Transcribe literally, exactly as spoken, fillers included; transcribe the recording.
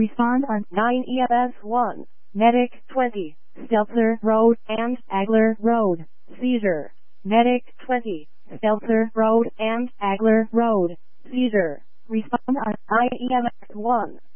Respond on nine E F S one, Medic twenty, Stelzer Road and Agler Road, seizure. Medic twenty, Stelzer Road and Agler Road, seizure. Respond on nine E M S one.